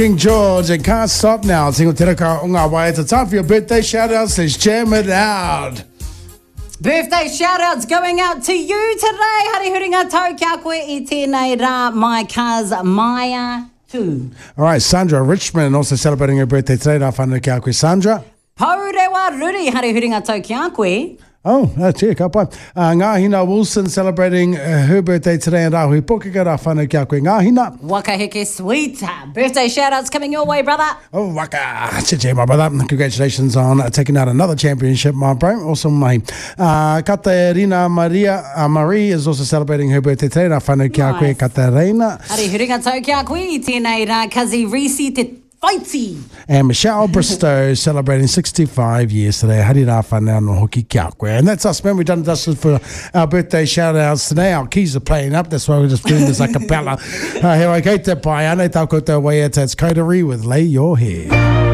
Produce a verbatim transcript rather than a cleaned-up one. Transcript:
King George and Can't Stop Now. Single te raka o ngā wai. It's time for your birthday shout-outs. Let's jam it out. Birthday shout-outs going out to you today. Hari huringa tau kia koe I tēnei rā, my cuz Maya too. All right, Sandra Richmond also celebrating her birthday today. Rā whanau kia koe, Sandra. Paurewa Ruri, hari huringa tau kia koe. Oh, that's it. Ka pai. Uh, Ngāhina Wilson celebrating uh, her birthday today. And Rahui Pokeka rā whanau kia koe, Ngāhina. Waka heke sweet. Birthday shout-outs coming your way, brother. Oh, waka. Che my brother. Congratulations on uh, taking out another championship, my bro. Awesome, mate. Uh, Katerina Maria uh, Marie is also celebrating her birthday today. Rā whanau kia koe, Nice. Katerina. Hari huringa tau kia koe I tēnei rā, kazi Risi te Fighty. And Michelle Bristow celebrating sixty-five years today. Hari rā whanau no hoki kia koe. And that's us, man. We've done this for our birthday shout-outs today. Our keys are playing up. That's why we're just doing this a cappella. Uh, here I go te pai. Anei tau koutou wai e te. It's Coterie with Lay Your Hair.